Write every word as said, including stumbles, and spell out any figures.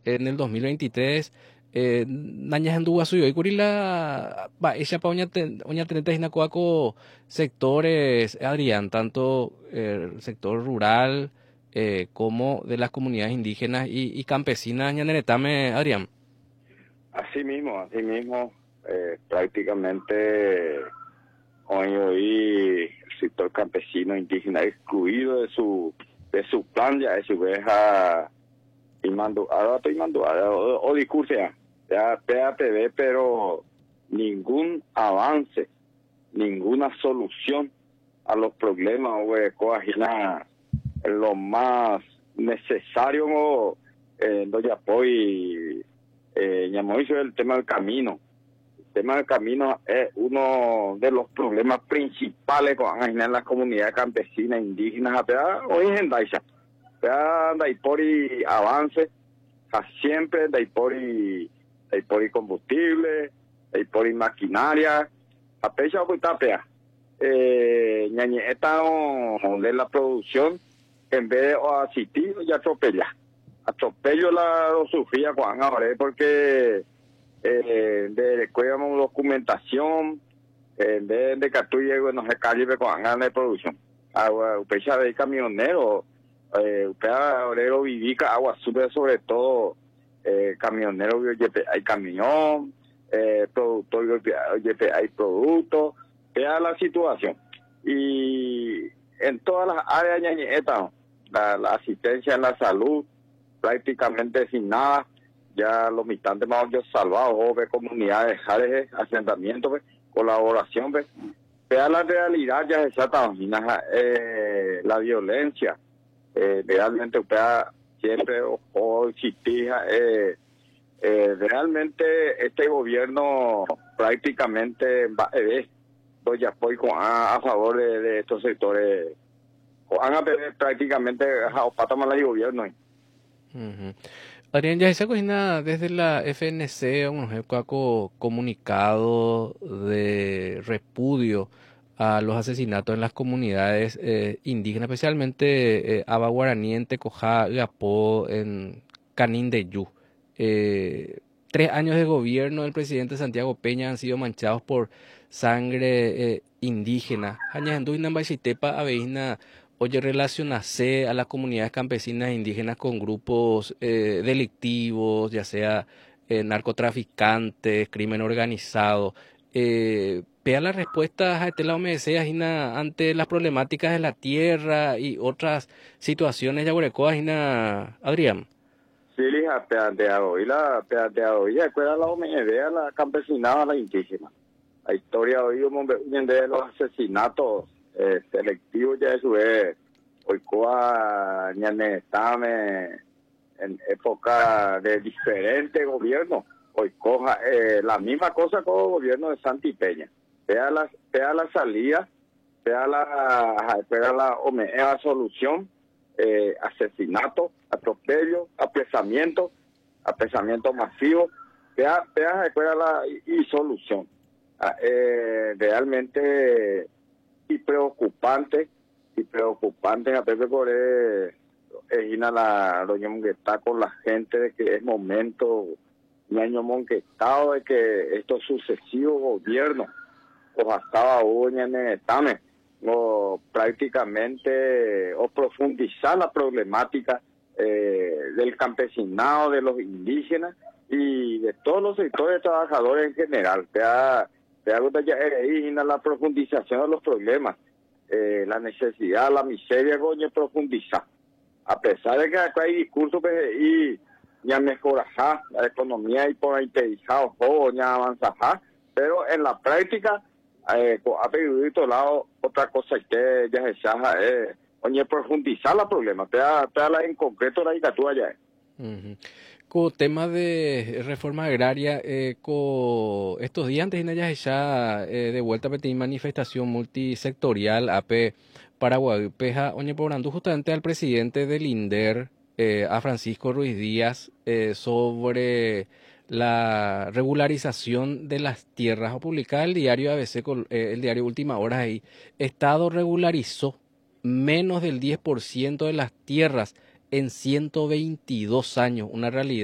en el dos mil veintitrés, eh, nañas anduvo suyo y curila, va, ella pa oña ten- oña tenete hinacuaco sectores, Adrián, tanto eh, el sector rural eh, como de las comunidades indígenas y, y campesinas, ñaneretame, Adrián. Así mismo, así mismo, eh, prácticamente hoy, hoy el sector campesino indígena excluido de su de su plan ya de su vieja y mando ahora estoy mando o, o discurso ya ya P A P B, pero ningún avance, ninguna solución a los problemas güey, coagina lo más necesario o eh, doy apoyo eh, Ñamoiso, el tema del camino. El tema del camino es uno de los problemas principales en las comunidades campesinas, indígenas, hoy en Daisha. Daipori avance, siempre Daipori, Daipori combustible, Daipori maquinaria, a pecha o tapea. Eh, ñañeta de la producción, en vez de asistir, ya atropella. Atropello la sufría Juan ahora, porque eh, de cuidamos documentación, eh, de, de Catuye, no se calle con de producción. Agua, upecha de camionero, eh, upecha obrero vivica, agua sube sobre todo, eh, camionero, hay camión, eh, productor, hay producto, vea la situación. Y en todas las áreas, ñañeta, la, la asistencia en la salud, prácticamente sin nada, ya los militantes más yo salvados, ve comunidades, jales, asentamientos, ve, colaboración, ve, vea la realidad ya se trata, eh, la violencia, eh, realmente vea siempre o, o existía, eh, eh, realmente este gobierno prácticamente va a ver, doy apoyo a, a favor de, de estos sectores, van a ver prácticamente a patama el gobierno. ¿Eh? Ujú. Adrián, ya esa cocina desde la F N C, un caco comunicado de repudio a los asesinatos en las comunidades eh, indígenas, especialmente eh, Aba Guaraní, en Tecojá, Gapó, en Canín de Yu. Eh, tres años de gobierno del presidente Santiago Peña han sido manchados por sangre eh, indígena. Hañahandú y Nambaxitepa, Aveína. Oye, relacionarse a las comunidades campesinas e indígenas con grupos eh, delictivos, ya sea eh, narcotraficantes, crimen organizado. Eh, vea las respuestas a Estela Omecea ante las problemáticas de la tierra y otras situaciones ya Ina Adrián. Sí, hija, peateado. Y la peateado. Y escuela la O M D, a la campesinada, a la indígena. La historia hoy de los asesinatos eh, selectivos ya eso es hoy coa ñanetame en época de diferentes gobiernos. Hoy coja eh, la misma cosa con el gobierno de Santi Peña. Vea la, vea la salida, vea la, vea la O M E A solución. Eh, asesinato, atropello, apresamiento, apresamiento masivo, vea, vea, recuerda la y, y solución. Ah, eh, realmente y preocupante, y preocupante a Pepe Coré, es la doña Monguetá con la gente de que es momento, mi año Monguetado de que estos sucesivos gobiernos, o hasta doña Netame, o prácticamente o profundizar la problemática eh, del campesinado, de los indígenas y de todos los sectores trabajadores en general. Te ha, te ha gustado ya la profundización de los problemas, eh, la necesidad, la miseria, coño, profundizar. A pesar de que acá hay discursos que y ya mejorar la economía y por inteligencia o ya avanzar, pero en la práctica Eh, ha pedido de otro lado otra cosa que ya se llama eh, oye, profundizar la problema, te da, te da la, en concreto la dictadura ya. Uh-huh. Con tema de reforma agraria, eh, con estos días antes de ya eh, de vuelta a manifestación multisectorial A P Paraguay, peja, oye, pobrando justamente al presidente del INDER, eh, a Francisco Ruiz Díaz, eh, sobre la regularización de las tierras. O publicaba el diario A B C, con, eh, el diario Última Hora ahí, Estado regularizó menos del diez por ciento de las tierras en ciento veintidós años, una realidad